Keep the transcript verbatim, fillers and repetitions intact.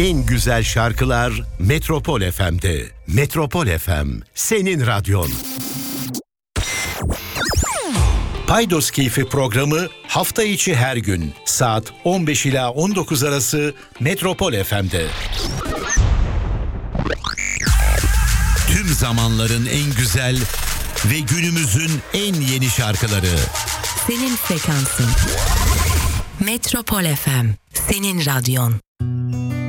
En güzel şarkılar Metropol F M'de. Metropol F M, senin radyon. Paydos Keyfi programı hafta içi her gün saat on beş ila on dokuz arası Metropol F M'de. Tüm zamanların en güzel ve günümüzün en yeni şarkıları. Senin frekansın. Metropol F M, senin radyon.